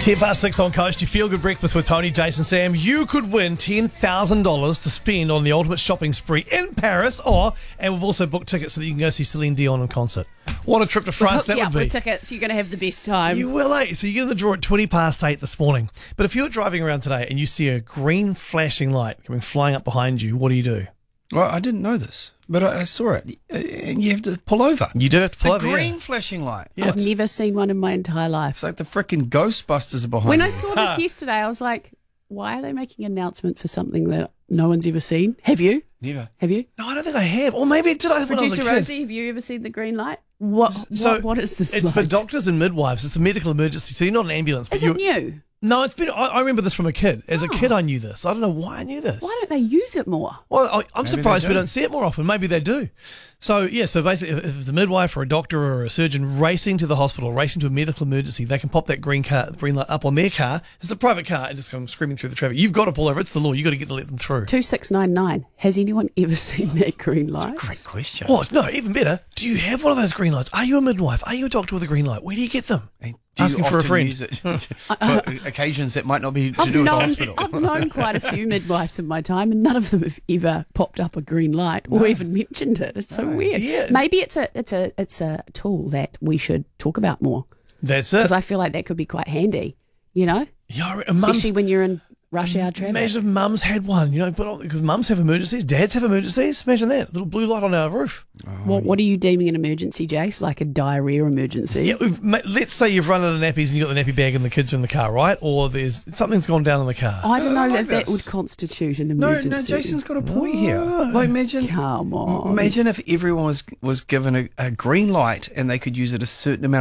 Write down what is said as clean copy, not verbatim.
10 past 6 on Coast, you feel good breakfast with Tony, Jason, Sam. You could win $10,000 to spend on the ultimate shopping spree in Paris, and we've also booked tickets so that you can go see Celine Dion in concert. What a trip to France that would be. With tickets, you're going to have the best time. You will, eh? So you get in the draw at 8:20 this morning. But if you're driving around today and you see a green flashing light coming flying up behind you, what do? Well, I didn't know this, but I saw it. And you have to pull over. You do have to pull over, green flashing light. Yeah, I've never seen one in my entire life. It's like the frickin' Ghostbusters are behind When you. I saw this yesterday, I was like, why are they making an announcement for something that no one's ever seen? Have you? Never. Have you? No, I don't think I have. Or maybe did I when I was a Producer kid? Rosie, have you ever seen the green light? What is this It's for light? doctors and midwives. It's a medical emergency. So you're not an ambulance. But Is it new? No, it's been. I remember this from a kid. As a kid, I knew this. I don't know why I knew this. Why don't they use it more? Well, I'm surprised they we do. don't see it more often. Maybe they do. So basically, if it's a midwife or a doctor or a surgeon racing to the hospital, racing to a medical emergency, they can pop that green light up on their car. It's a private car and just come screaming through the traffic. You've got to pull over. It's the law. You've got to let them through. 2699. Has anyone ever seen that green light? Great question. What? No, even better. Do you have one of those green lights? Are you a midwife? Are you a doctor with a green light? Where do you get them? Do you Asking for a often friend. use it for occasions that might not be to do with the hospital? I've known quite a few midwives in my time, and none of them have ever popped up a green light or even mentioned it. It's so weird. Yeah. Maybe it's a tool that we should talk about more, That's it. because I feel like that could be quite handy. You know, Yeah, especially when you're in rush hour traffic. Imagine if mums had one, because mums have emergencies, dads have emergencies. Imagine that, little blue light on our roof. What are you deeming an emergency, Jace? Like a diarrhea emergency? Yeah, let's say you've run out of nappies and you've got the nappy bag and the kids are in the car, right? Or something's gone down in the car. I don't know like if that this. would constitute an No, emergency. Jason's got a point here. Like, Come on. imagine if everyone was given a green light and they could use it a certain amount